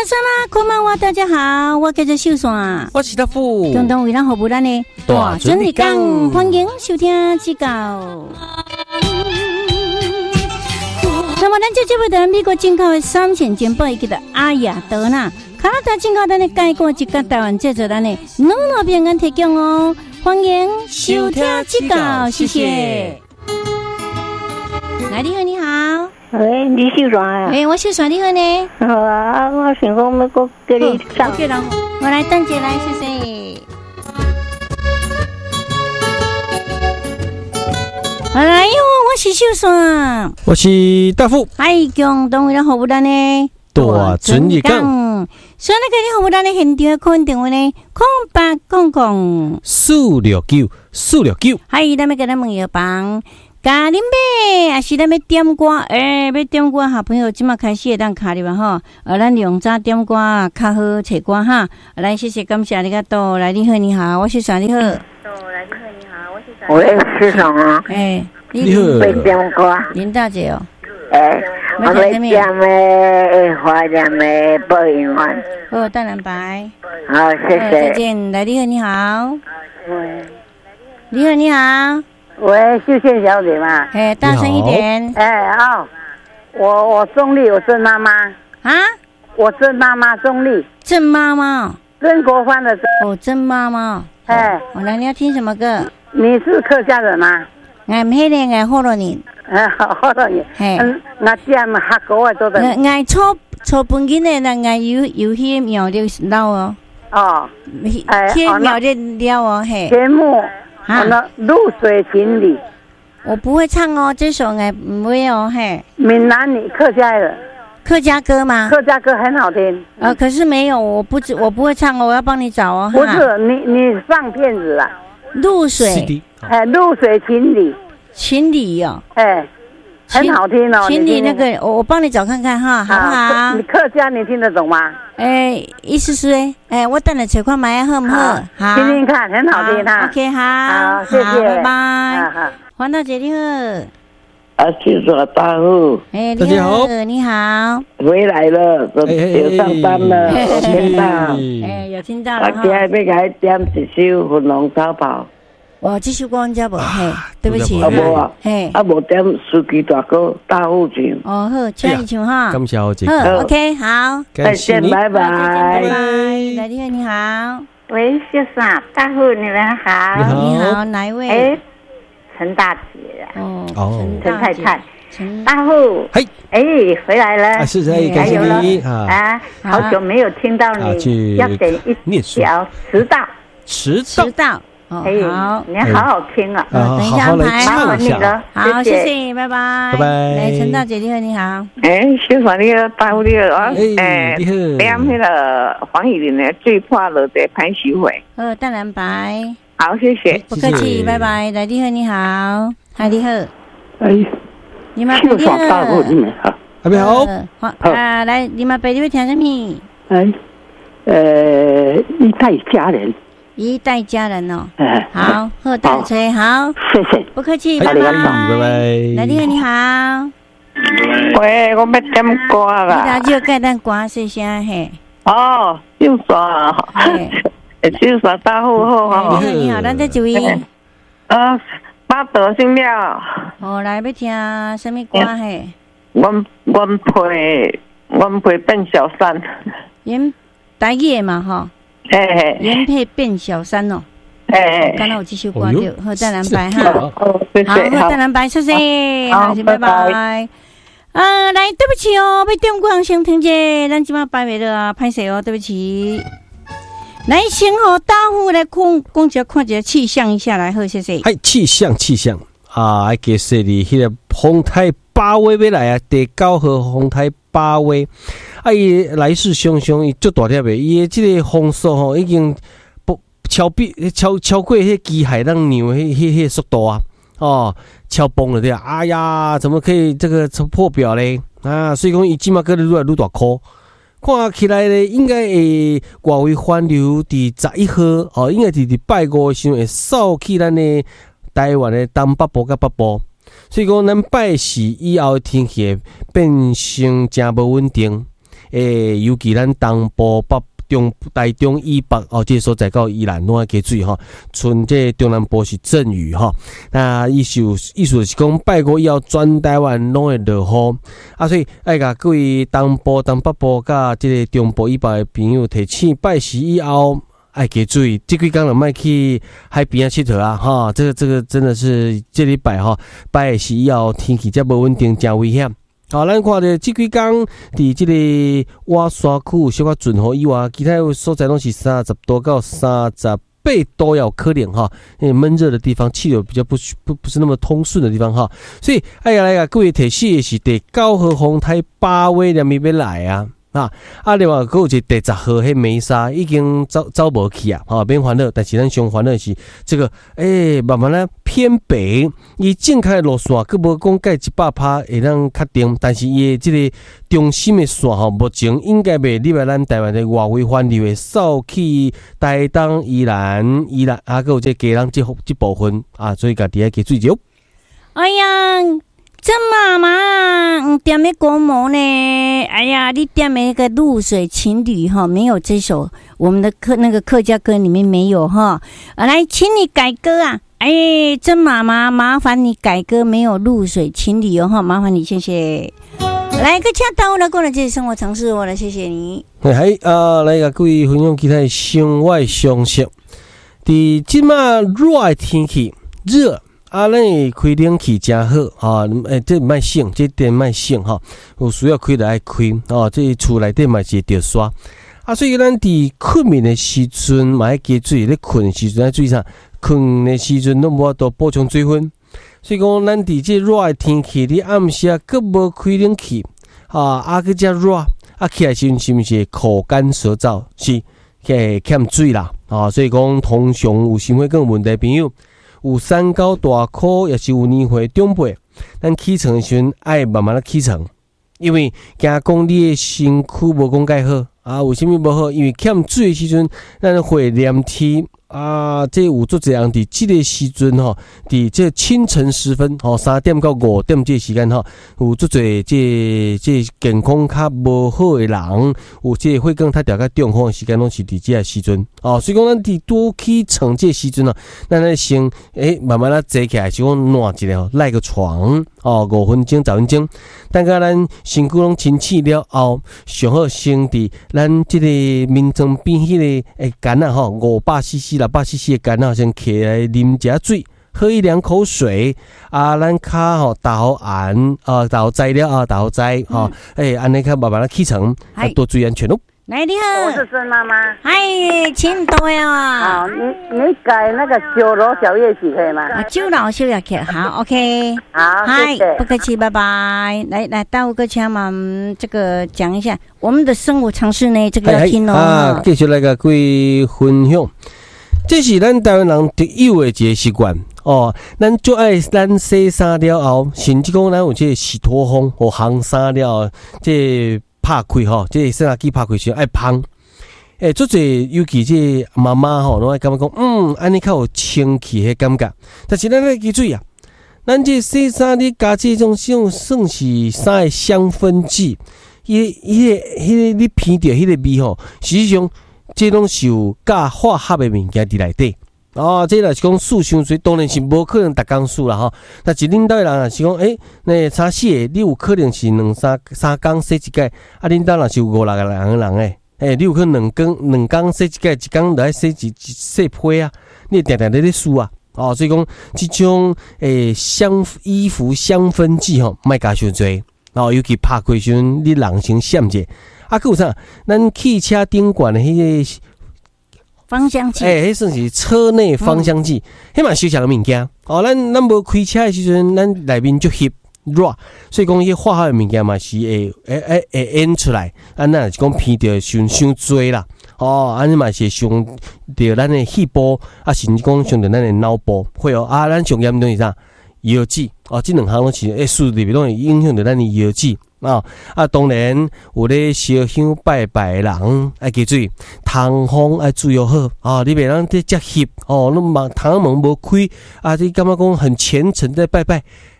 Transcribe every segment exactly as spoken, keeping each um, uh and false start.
萨拉，こんばんは，大家好，我叫做秀爽， 我是大富， 共同为咱服务咱的大准日讲，欢迎收听指教。那么，咱这节目的美国进口的三线煎包，叫做阿雅德纳，加拿大进口咱的介过一个台湾制作咱的两老平安提供哦，欢迎收听指教，谢谢。来，你好，你好。 喂，你秀爽啊？ 哎，我秀爽，你好呢？ 好啊，我想讲要搁给你上。 OK 了，我来等姐来，谢谢。好来哟，我是秀爽， 我是大富， 嗨，共同为咱服务咱呢。 大准日讲， 所以咧，今日服务咱的现场的客运电话呢，空八空空四六九四六九。 嗨，咱们给咱问药房。咖喱妹，也是咱要点歌，诶、欸，要点歌，好朋友即马开始会当卡入哈，呃，咱用早点歌较好找歌哈。来，谢谢，感谢你个多，来，你好，你好，我是爽，你好。多来，你好，你好，我是爽。我也是爽啊。 诶、欸， 你好。 要点歌。 林大姐哦。 诶、欸，我要点的花莲的播音员。 哦，淡蓝白。 好，谢谢。 再见，来，你好，你好。喂。你好，你好。 喂，秀倩小姐嘛？ 哎，大声一点！ 哎哦，我我钟丽，我郑妈妈啊， 我郑妈妈钟丽， 郑妈妈， 曾国藩的哦，郑妈妈， 哎， 我来，你要听什么歌？ 你是客家人吗？ 俺唔系咧，俺好多年， 哎，好多年， 嗯， 我这样客家话做的， 俺初初本紧咧，咱俺有有些苗的老哦， 哦， 哎，些苗的了哦，嘿， 节目。啊，那露水情侣， 我不会唱哦，这首哎不会哦，嘿。 闽南语客家的， 客家歌吗？ 客家歌很好听。 呃，可是没有，我不知我不会唱哦，我要帮你找哦。 不是你你上片子了。 露水， 哎，露水情侣， 情侣哦， 哎，很好听哦。 情侣那个，我我帮你找看看哈，好不好？ 你客家你听得懂吗？ 哎，意思是哎，哎，我等下找看买好不好？ 好，听听看，很好听哈。 OK， 好， 好，谢谢， 拜拜。 好， 黄大姐你好。 啊，去说大户。 哎，你好，你好。 回来了，有上班了，有听到。 哎，有听到了哈。 我今日要给他点一首《粉红超跑》。 哇，这首歌人家无嘿，对不起。 啊无啊， 嘿， 啊无点司机大哥大户唱。 哦好，请你唱哈。 感谢好姐。 好 ，OK， 好， 再见，拜拜。 拜拜。来，你好，你好。 喂，秀爽，大户你们好。 你好， 你好，哪一位？ 哎，陈大姐。 哦哦， 陈太太。 陈大户。 嘿。 哎，回来了。 啊，是是，感谢你啊。好久没有听到你，要点一条迟到。 迟到。迟到。哦，好， 你好好听啊！ 等一下安排， 麻烦你了， 好，谢谢，拜拜， 拜拜。 来，陈大姐你好，你好。 哎，秀爽你好，大户你好啊！ 哎，你好。 点那个黄雨玲的最快乐的潘徐伟。 呃，淡蓝白。 好，谢谢， 不客气，拜拜。来，你好，你好，嗨，你好。 哎， 你们秀爽大户你们好， 还没好。 好啊，来，你们北你会听什么？ 哎，呃，一代佳人。 一代家人哦， 哎， 好，喝淡水好， 谢谢， 不客气，拜拜， 拜拜。 来，你好，你好， 喂，我要点歌啦， 你大就盖蛋歌细声嘿， 哦，秀爽，秀爽大户好哈， 你好，你好，咱这一位， 啊，八德姓廖， 哦，来要听什么歌嘿？ 阮阮陪阮陪变小三， 演台语的嘛哈。 嘿嘿， 原配变小三哦， 哎， 刚才我继续挂掉，喝淡蓝白哈，好， 喝淡蓝白，谢谢，好，拜拜。啊，来，对不起哦，要点歌先听者，咱即马摆袂了啊，歹势哦，对不起。来，先和大户来讲讲一下，看一下气象一下来，好，谢谢。 哎，气象气象啊，其实哩，迄个风台八威要来啊，第九号风台八威。啊，伊来势汹汹，伊足大粒的，伊的即个风速吼已经不超比超超过迄机海浪牛迄迄迄速度啊！哦，超崩了对啊！哎呀，怎么可以这个破表嘞？啊，所以讲伊即马个愈来愈大颗，看起来咧应该会外围环流伫十一号哦，应该伫伫拜五的时候会扫去咱的台湾的东北部甲北部，所以讲咱拜四以后的天气变成真无稳定。 诶，尤其咱东部北。中台中以北哦，这个所在到宜兰拢爱加水哈。剩这中南部是阵雨哈。那意思意思就是讲，拜五以后全台湾拢会落雨啊，所以爱甲各位东部、东北部甲这个中部以北的朋友提醒，拜四以后爱加水，这几天就莫去海边啊佚佗啊哈。这个这个真的是这礼拜哈，拜四以后天气才无稳定，真危险。好，咱看到这几天伫这个瓦山区小可准雨以外，其他所在拢是三十多到三十八度有可能哈。因为闷热的地方，气流比较不不不是那么通顺的地方哈，所以哎呀来个各位提示的是第九号风台八尾连咪要来啊。啊！啊，另外还有一个第十号，迄梅沙已经走走无去啊，哈、哦，免烦恼。但是咱上烦恼是这个，诶、欸，慢慢咧偏北，伊正开路线，佫无讲盖一百趴会当确定，但是伊的这个中心的线吼，目前应该袂入来咱台湾的外围环流的扫去台东、宜兰、宜兰，啊，佫有这嘉南这这部分啊，所以家己要记注意。 哎呀！这妈妈点的国模呢？哎呀，你点的那个露水情侣哈，没有这首我们的客那个客家歌里面没有哈。来，请你改歌啊！哎，这妈妈麻烦你改歌，没有露水情侣哦哈，麻烦你谢谢。来个恰到了，过来这里生活常识，我来谢谢你。 嘿啊，来个各位分享其他的生活常识。伫即马热的天气热。啊，咱会开冷气真好啊！诶，这莫省，这点莫省哈。有需要开就爱开哦。这厝内底嘛是着刷啊，所以咱伫困眠的时阵嘛爱加水，咧困的时阵爱注意啥？困的时阵拢无法度补充水分。所以讲，咱伫这热的天气，你暗时啊，佫无开冷气啊，啊佫遮热啊，起来时阵是毋是口干舌燥？是，会欠水啦啊！所以讲，通常有心血管问题的朋友。有三高大考，也是有年岁长辈，咱起床的时阵爱慢慢的起床，因为惊讲你的身躯无讲介好啊，为什么无好？因为欠水的时阵，咱会黏天啊，这有足侪人伫即个时阵吼，伫这清晨时分吼，三点到五点这个时间吼，有足侪这这健康较无好的人，有这血管较调较中风的时间，拢是伫这个时阵哦。所以讲，咱伫多起床这个时阵啊，咱咧先诶慢慢啊坐起来，是讲暖一下，赖个床哦，五分钟、十分钟，等下咱身躯拢清醒了后，上好先伫咱这个面床边迄个诶干啊吼，五百 C C。六百 C C 的干啊，先起来啉一下水，喝一两口水啊，咱卡吼打好按啊，打好摘了啊，打好摘哈，哎，安尼看慢慢的起床，啊，多注意安全哦。 来，你好， 我是孙妈妈。 嗨，请到呀啊！ 好，你你改那个九楼小夜曲可以吗？ 啊，九楼小夜曲，好 ，OK。 好， 嗨， 谢谢， 不客气，拜拜。来来，大五个请嘛，这个讲一下我们的生活常识呢，这个要听哦。 啊，继续来个各位分享。这是咱台湾人特有的一个习惯哦，咱就爱咱洗衫了后，甚至讲咱有这个洗脱风或烘衫了，这拍开吼，这洗衫机拍开时爱烘。诶，做侪尤其这妈妈吼，拢爱感觉讲，嗯，安尼较有清气的感觉。但是咱来记住啊，咱这洗衫你加这种种算是衫的香氛剂，伊迄个迄个你闻到迄个味吼，实际上。这拢是有加化学的物件伫内底哦。这若是讲数伤侪，当然是无可能逐工数啦吼。但是恁兜的人若是讲，诶，那差四个，你有可能是两三三工洗一届，啊，恁兜若是有五六个人人诶，诶，你有可能两工两工洗一届，一工就爱洗一洗批啊，你定定咧咧数啊。哦，所以讲这种诶香衣服香氛剂吼，莫加伤侪哦，尤其拍开时阵，你人先闪者。啊，还有啥？咱汽车顶管的迄个芳香剂， 诶、欸，迄算是车内芳香剂，迄嘛小小的物件。哦，咱咱无开车的时阵，咱内面就翕热，所以讲迄化学的物件嘛是会会会会演出来。啊，咱是讲闻到伤伤多啦。哦，安尼嘛是伤着咱的细胞，啊，甚至讲伤着咱的脑部，会有啊，咱上严重是啥？腰子哦，这两项拢是诶，数里面拢会影响着咱的腰子。啊啊！当然有咧烧香拜拜的人，爱记住，通风爱注意好啊！你别让这遮翕哦，那嘛窗门无开啊！你感觉讲很虔诚在拜拜，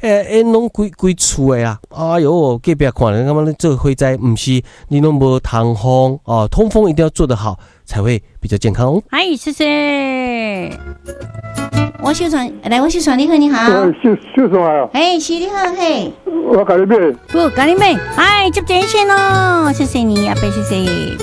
诶诶，拢规规厝诶啦。哎哟，隔壁看人，感觉你这个火灾，唔是你拢无通风哦，通风一定要做得好，才会比较健康哦。 嗨，谢谢。我小传来，我小传你好，你好。 小小传啊。 哎，是你好，嘿。 我甲你买。 不，甲你买。哎，接电线咯，谢谢你，阿伯，谢谢。